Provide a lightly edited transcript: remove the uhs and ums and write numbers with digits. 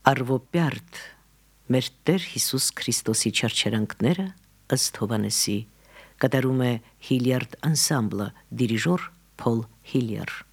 Արվոպյարդ մեր Տեր Հիսուս Քրիստոսի չարչարանքները ըստ Հովանեսի կատարում է Հիլիարդ անսամբլը դիրիժոր Փոլ Հիլիար